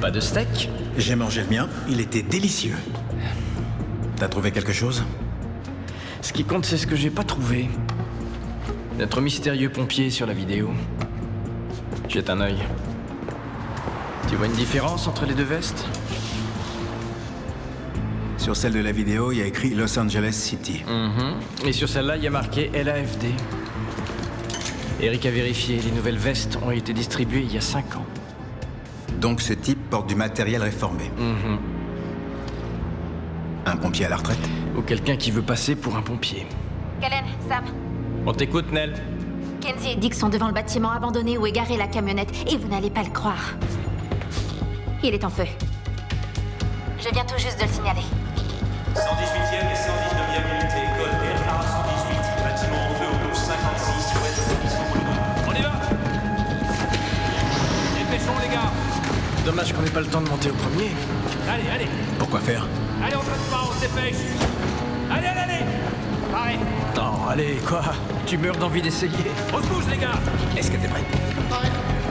Pas de steak? J'ai mangé le mien, il était délicieux. T'as trouvé quelque chose? Ce qui compte, c'est ce que j'ai pas trouvé. Notre mystérieux pompier sur la vidéo. Jette un œil. Tu vois une différence entre les deux vestes? Sur celle de la vidéo, il y a écrit Los Angeles City. Et sur celle-là, il y a marqué LAFD. Eric a vérifié, les nouvelles vestes ont été distribuées il y a 5 ans. Donc ce type porte du matériel réformé. Un pompier à la retraite? Ou quelqu'un qui veut passer pour un pompier. Kellen, Sam, On t'écoute, Nell. Kenzie et Dick sont devant le bâtiment abandonné où est garée la camionnette et vous n'allez pas le croire. Il est en feu. Je viens tout juste de le signaler. 118e et 119e unité, code RA 118, bâtiment en feu au 1256, ouest de Mission. On y va! Dépêchons les gars. Dommage qu'on n'ait pas le temps de monter au premier. Allez, allez, Pourquoi faire? allez, on traite pas, on se dépêche. Allez, allez, allez. Pareil, Non, allez, quoi? Tu meurs d'envie d'essayer. on se bouge les gars. Est-ce que t'es prêt? Pareil.